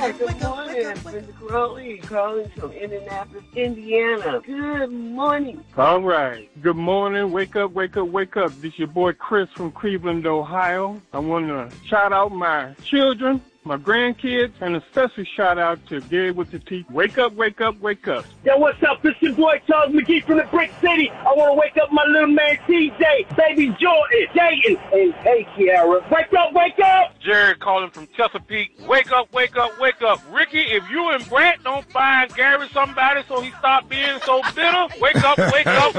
Good morning. Brenda Crowley calling from Indianapolis, Indiana. Good morning. All right. Good morning. Wake up, wake up, wake up. This is your boy Chris from Cleveland, Ohio. I want to shout out my children, my grandkids, and a special shout out to Gary with the Teeth. Wake up, wake up, wake up. Yo, what's up? This your boy Charles McGee from the Brick City. I want to wake up my little man TJ, baby Jordan, Dayton, and hey Kiara. Wake up, wake up! Jared calling from Chesapeake. Wake up, wake up, wake up. Ricky, if you and Brant don't find Gary somebody so he stop being so bitter, wake up, wake up,